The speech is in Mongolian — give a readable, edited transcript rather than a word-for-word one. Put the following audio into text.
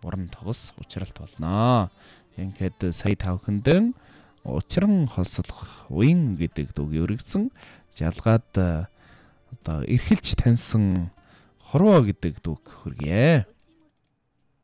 уран тогс учралт болно. Ингээд сая тавхандэн учран холсолох уян гэдэг дууг өргөцсөн жалгаад одоо эрхэлж таньсан хорвоо гэдэг дууг хүргье.